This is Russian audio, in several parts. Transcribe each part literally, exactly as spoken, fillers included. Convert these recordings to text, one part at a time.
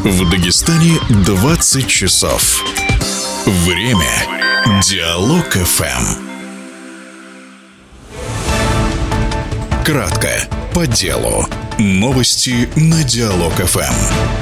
В Дагестане двадцать часов. Время Диалог эф эм. Кратко, по делу. Новости на Диалог эф эм.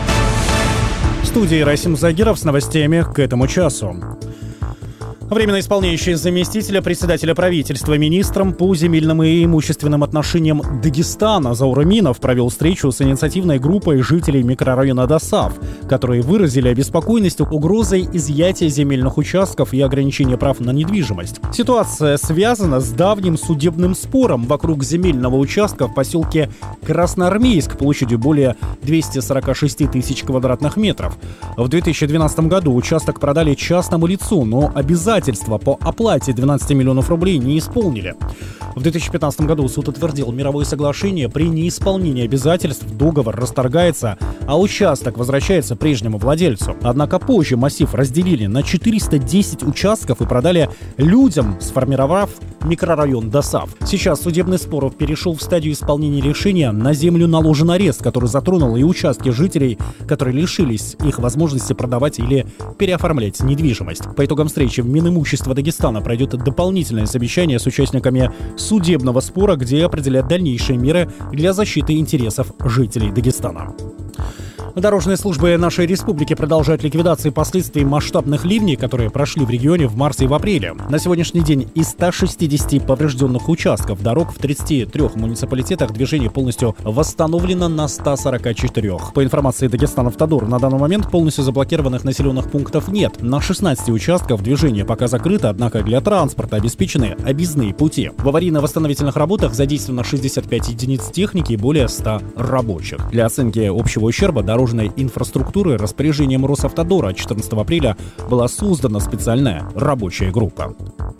В студии Расим Загиров с новостями к этому часу. Временно исполняющий заместителя председателя правительства министром по земельным и имущественным отношениям Дагестана Заур Аминов провел встречу с инициативной группой жителей микрорайона Досав, которые выразили обеспокоенность угрозой изъятия земельных участков и ограничения прав на недвижимость. Ситуация связана с давним судебным спором вокруг земельного участка в поселке Красноармейск площадью более двухсот сорока шести тысяч квадратных метров. В две тысячи двенадцатом году участок продали частному лицу, но обязательно по оплате двенадцати миллионов рублей не исполнили. В две тысячи пятнадцатом году суд утвердил мировое соглашение. При неисполнении обязательств договор расторгается, а участок возвращается прежнему владельцу. Однако позже массив разделили на четыреста десять участков и продали людям, сформировав микрорайон Досав. Сейчас судебный спор перешел в стадию исполнения решения. На землю наложен арест, который затронул и участки жителей, которые лишились их возможности продавать или переоформлять недвижимость. По итогам встречи в Минимущество Дагестана пройдет дополнительное совещание с участниками судебного спора, где определят дальнейшие меры для защиты интересов жителей Дагестана. Дорожные службы нашей республики продолжают ликвидацию последствий масштабных ливней, которые прошли в регионе в марте и в апреле. На сегодняшний день из ста шестидесяти поврежденных участков дорог в тридцати трёх муниципалитетах движение полностью восстановлено на ста сорока четырёх. По информации Дагестанавтодор, на данный момент полностью заблокированных населенных пунктов нет. На шестнадцати участках движение пока закрыто, однако для транспорта обеспечены объездные пути. В аварийно-восстановительных работах задействовано шестьдесят пять единиц техники и более ста рабочих. Для оценки общего ущерба дорожной инфраструктуры распоряжением Росавтодора четырнадцатого апреля была создана специальная рабочая группа.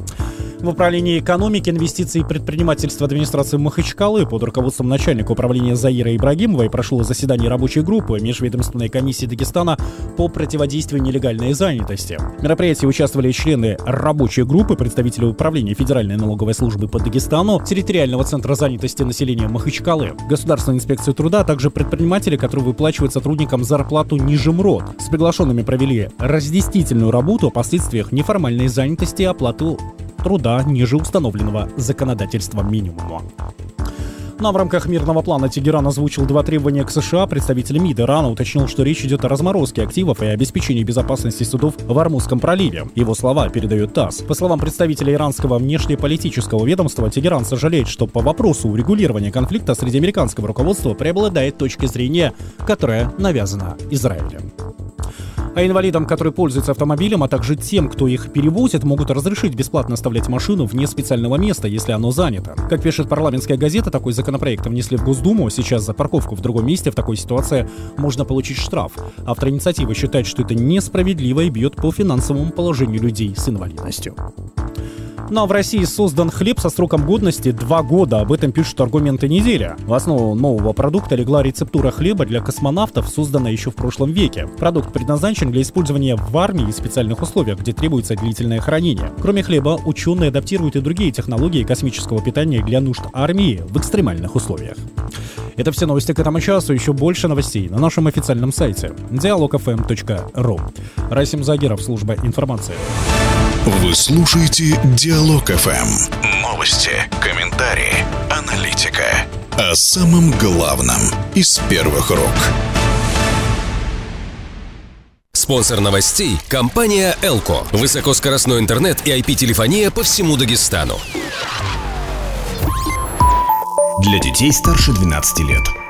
В управлении экономики, инвестиций и предпринимательства администрации Махачкалы под руководством начальника управления Заира Ибрагимовой прошло заседание рабочей группы Межведомственной комиссии Дагестана по противодействию нелегальной занятости. В мероприятии участвовали члены рабочей группы, представители управления Федеральной налоговой службы по Дагестану, территориального центра занятости населения Махачкалы, Государственной инспекции труда, а также предприниматели, которые выплачивают сотрудникам зарплату ниже МРОТ. С приглашенными провели разъяснительную работу о последствиях неформальной занятости и оплату труда ниже установленного законодательством минимума. Ну а в рамках мирного плана Тегеран озвучил два требования к США. Представитель МИД Ирана уточнил, что речь идет о разморозке активов и обеспечении безопасности судов в Ормузском проливе. Его слова передает ТАСС. По словам представителя иранского внешнеполитического ведомства, Тегеран сожалеет, что по вопросу урегулирования конфликта среди американского руководства преобладает точка зрения, которая навязана Израилем. А инвалидам, которые пользуются автомобилем, а также тем, кто их перевозит, могут разрешить бесплатно оставлять машину вне специального места, если оно занято. Как пишет парламентская газета, такой законопроект внесли в Госдуму. Сейчас за парковку в другом месте в такой ситуации можно получить штраф. Автор инициативы считает, что это несправедливо и бьет по финансовому положению людей с инвалидностью. Ну а в России создан хлеб со сроком годности два года. Об этом пишут аргументы недели. В основу нового продукта легла рецептура хлеба для космонавтов, созданная еще в прошлом веке. Продукт предназначен для использования в армии и специальных условиях, где требуется длительное хранение. Кроме хлеба, ученые адаптируют и другие технологии космического питания для нужд армии в экстремальных условиях. Это все новости к этому часу. Еще больше новостей на нашем официальном сайте диалог эф эм точка ру. Расим Загиров, служба информации. Вы слушаете Диалог эф эм. Новости, комментарии, аналитика. О самом главном из первых рук. Спонсор новостей – компания «Элко». Высокоскоростной интернет и ай пи-телефония по всему Дагестану. Для детей старше двенадцати лет.